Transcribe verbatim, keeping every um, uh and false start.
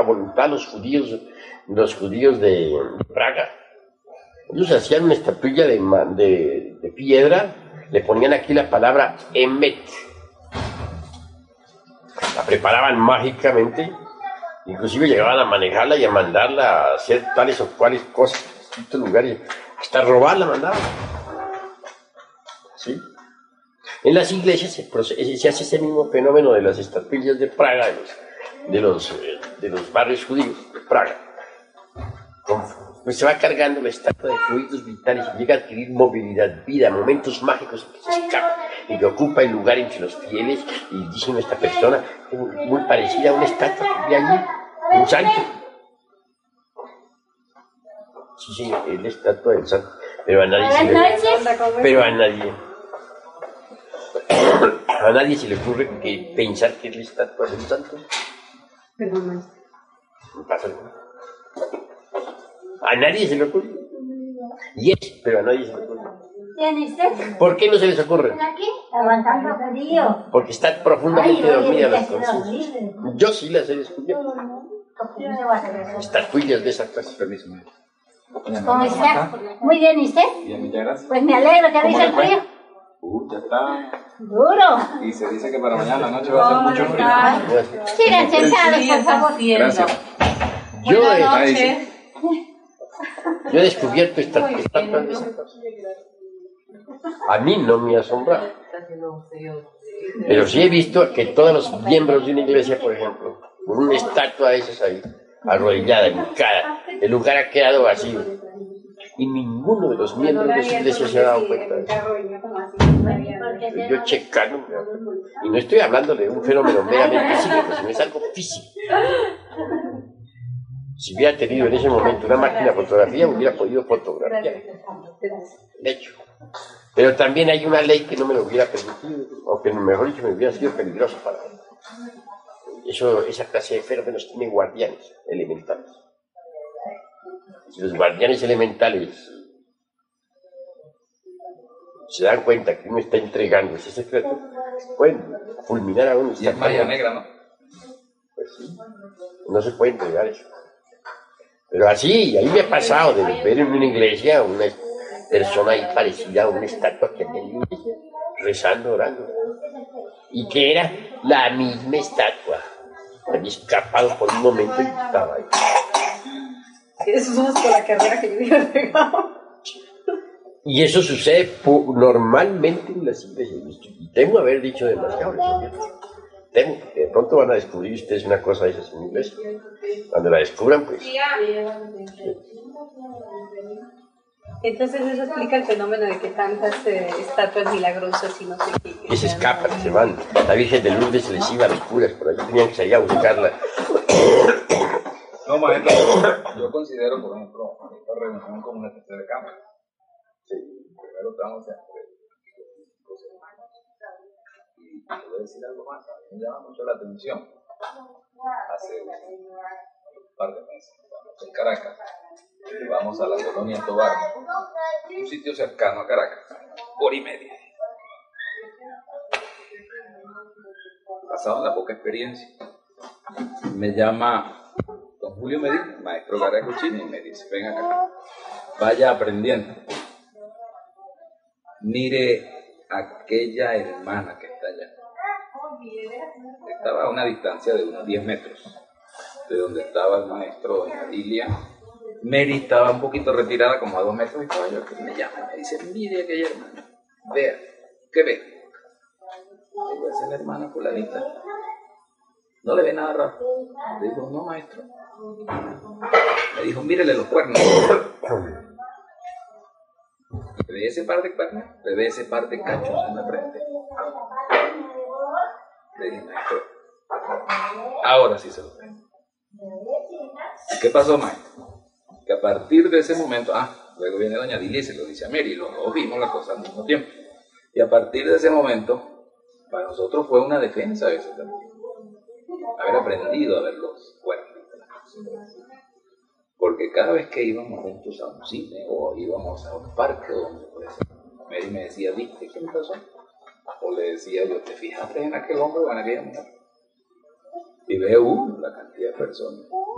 voluntad los judíos, los judíos de Praga. Ellos hacían una estatuilla de, de, de piedra, le ponían aquí la palabra Emet, la preparaban mágicamente, inclusive llegaban a manejarla y a mandarla a hacer tales o cuales cosas en distintos lugares, hasta robarla mandaban. ¿Sí? En las iglesias se, se hace ese mismo fenómeno de las estatuillas de Praga, de los, de los, de los barrios judíos de Praga. Pues se va cargando la estatua de fluidos vitales y llega a adquirir movilidad, vida, momentos mágicos en que se escapa y que ocupa el lugar entre los fieles. Y dice esta persona, muy parecida a una estatua que vi allí, un santo. Sí, sí, es la estatua del santo, pero a nadie se le, pero a nadie, a nadie se le ocurre que pensar que es la estatua del santo. Perdón, ¿Qué pasa? A nadie se le ocurre. Y es, pero a nadie se le ocurre. ¿Por qué no se les ocurre? Aguantando frío. Porque están profundamente dormidas las conciencias. Yo sí las he descubierto. Estatuillas de esa clase. Permiso. ¿Cómo está? Muy bien, ¿y usted? Bien, muchas gracias. Pues me alegro que dice el frío. Uh, ya está. Duro. Y se dice que para mañana la noche va a ser mucho frío. Sigan sentados, por favor. Gracias. Yo he, Ahí sí. yo he descubierto esta estatua de esa clase. A mí no me asombra. Pero sí he visto que todos los miembros de una iglesia, por ejemplo, con una estatua de esas ahí, arrodillada, hincada, el lugar ha quedado vacío. Y ninguno de los miembros de su iglesia se ha dado cuenta de eso. Yo checando, y no estoy hablando de un fenómeno meramente psíquico, sino es algo físico. Si hubiera tenido en ese momento una máquina de fotografía, hubiera podido fotografiar. De hecho. Pero también hay una ley que no me lo hubiera permitido, o que mejor dicho me hubiera sido peligroso para mí. Eso, esa clase de fenómenos tiene guardianes elementales. Si los guardianes elementales se dan cuenta que uno está entregando ese secreto, pueden fulminar a uno. Y es magia negra, ¿no? Pues sí, no se puede entregar eso. Pero así, a mí me ha pasado de ver en una iglesia una persona ahí parecida a una estatua que tenía rezando, orando, y que era la misma estatua. Había escapado por un momento y estaba ahí. Eso somos por la carrera que yo hubiera pegado. Y eso sucede normalmente en las iglesias. Y temo haber dicho demasiado. Temo que de pronto van a descubrir ustedes una cosa de esas en la iglesia. Cuando la descubran, pues... Entonces eso explica el fenómeno de que tantas eh, estatuas milagrosas y no sé qué. Que se escapan, se van. La Virgen de Lourdes se les iba a los curas, por ahí tenían que salir a buscarla. No, maestro, yo considero, por ejemplo, esta reunión como una tercera cámara. Sí, primero estamos entre los hermanos. Y te voy a decir algo más, a mí me llama mucho la atención. Hace un par de meses, estamos en Caracas, y vamos a la colonia Tobar, un sitio cercano a Caracas, hora y media. Pasado la poca experiencia, me llama don Julio Medina, maestro Garacuchini, y me dice, ven acá, vaya aprendiendo. Mire aquella hermana que está allá. Estaba a una distancia de unos diez metros de donde estaba el maestro doña Lilia. Mary estaba un poquito retirada, como a dos metros, y estaba yo que me llama y me dice, mire aquella hermana, vea, ¿qué ve? Digo, esa es la hermana fulanita. No le ve nada raro. Le digo, no, maestro. Me dijo, mírele los cuernos. ¿Le ve ese par de cuernos? ¿Le ve ese par de cachos en la frente? Le dije, maestro, ahora sí se lo ve. ¿Qué pasó, maestro? Que a partir de ese momento, ah, luego viene doña Dilia y se lo dice a Mary, los dos vimos la cosa al mismo tiempo. Y a partir de ese momento, para nosotros fue una defensa eso también. Haber aprendido a ver los cuernos. Porque cada vez que íbamos juntos a un cine o íbamos a un parque donde pues, Mary me decía, ¿viste qué me pasó? O le decía yo, ¿te fijaste en aquel hombre o en aquella mujer? Y veo uh, la cantidad de personas.